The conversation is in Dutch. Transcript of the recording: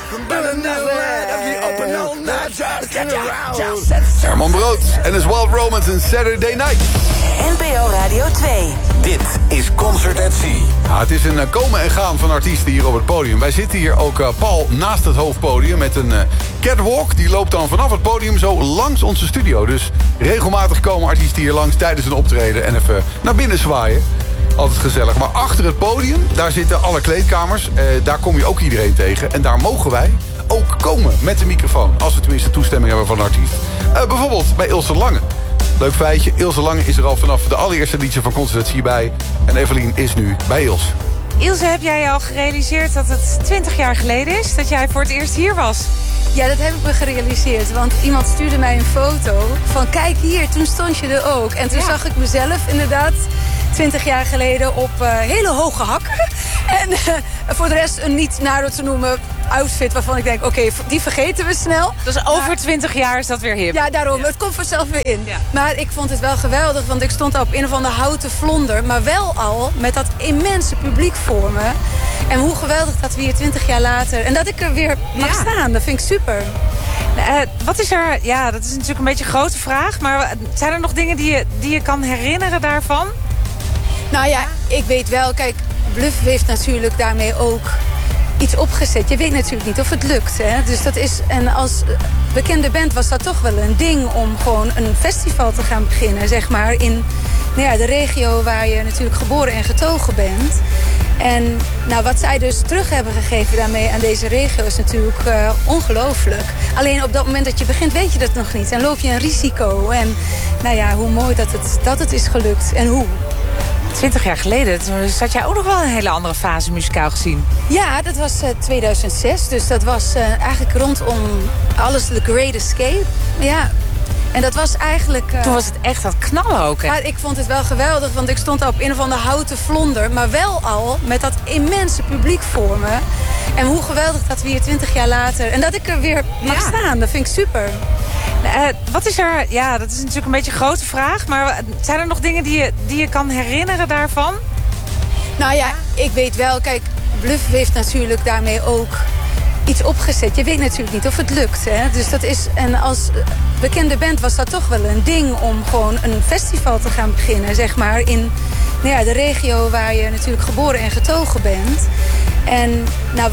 Herman Brood en his Wild Romance en Saturday Night. NPO Radio 2. Dit is Concert at Sea. Ja, het is een komen en gaan van artiesten hier op het podium. Wij zitten hier ook pal naast het hoofdpodium met een catwalk. Die loopt dan vanaf het podium zo langs onze studio. Dus regelmatig komen artiesten hier langs tijdens een optreden en even naar binnen zwaaien. Altijd gezellig. Maar achter het podium, daar zitten alle kleedkamers. Daar kom je ook iedereen tegen. En daar mogen wij ook komen met de microfoon. Als we tenminste toestemming hebben van een artiest. Bijvoorbeeld bij Ilse Lange. Leuk feitje, Ilse Lange is er al vanaf de allereerste editie van Concert hierbij. En Evelien is nu bij Ilse. Ilse, heb jij al gerealiseerd dat het 20 jaar geleden is dat jij voor het eerst hier was? Ja, dat heb ik me gerealiseerd. Want iemand stuurde mij een foto van kijk hier, toen stond je er ook. En toen zag ik mezelf inderdaad 20 jaar geleden op hele hoge hakken. En voor de rest een niet nader te noemen outfit waarvan ik denk, oké, die vergeten we snel. Dus over 20 jaar is dat weer hip. Ja, daarom. Het komt vanzelf weer in. Ja. Maar ik vond het wel geweldig, want ik stond op een of andere houten vlonder. Maar wel al met dat immense publiek voor me. En hoe geweldig dat we hier 20 jaar later... En dat ik er weer mag staan, dat vind ik super. Wat is er... Ja, dat is natuurlijk een beetje een grote vraag. Maar zijn er nog dingen die je kan herinneren daarvan? Nou ja, ik weet wel. Kijk, Bluff heeft natuurlijk daarmee ook iets opgezet. Je weet natuurlijk niet of het lukt. Hè? Dus dat is, en als bekende band was dat toch wel een ding om gewoon een festival te gaan beginnen. Zeg maar in de regio waar je natuurlijk geboren en getogen bent. En wat zij dus terug hebben gegeven daarmee aan deze regio is natuurlijk ongelooflijk. Alleen op dat moment dat je begint weet je dat nog niet. En loop je een risico. En hoe mooi dat het is gelukt. En hoe. 20 jaar geleden zat jij ook nog wel een hele andere fase muzikaal gezien. Ja, dat was 2006. Dus dat was eigenlijk rondom alles The Great Escape. Ja. En dat was eigenlijk... Toen was het echt dat knallen ook, hè? Maar ik vond het wel geweldig, want ik stond op een of andere houten vlonder. Maar wel al met dat immense publiek voor me. En hoe geweldig dat we hier 20 jaar later... En dat ik er weer mag staan, dat vind ik super. Wat is er... Ja, dat is natuurlijk een beetje een grote vraag. Maar zijn er nog dingen die je kan herinneren daarvan? Nou ja, ik weet wel. Kijk, Bluff heeft natuurlijk daarmee ook iets opgezet. Je weet natuurlijk niet of het lukt. Hè? Dus dat is... En als bekende band was dat toch wel een ding om gewoon een festival te gaan beginnen. Zeg maar in de regio waar je natuurlijk geboren en getogen bent. En